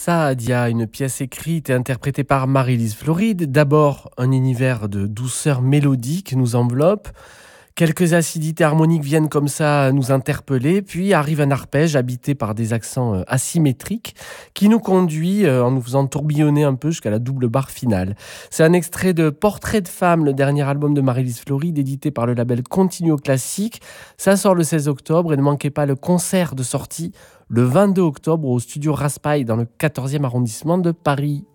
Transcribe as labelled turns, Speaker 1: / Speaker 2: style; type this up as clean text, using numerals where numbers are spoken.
Speaker 1: Saadia, une pièce écrite et interprétée par Marie-Lise Floride. D'abord, un univers de douceur mélodique nous enveloppe. Quelques acidités harmoniques viennent comme ça nous interpeller, puis arrive un arpège habité par des accents asymétriques qui nous conduit en nous faisant tourbillonner un peu jusqu'à la double barre finale. C'est un extrait de Portrait de femme, le dernier album de Marie-Lise Floride, édité par le label Continuo Classique. Ça sort le 16 octobre et ne manquez pas le concert de sortie le 22 octobre au studio Raspail dans le 14e arrondissement de Paris.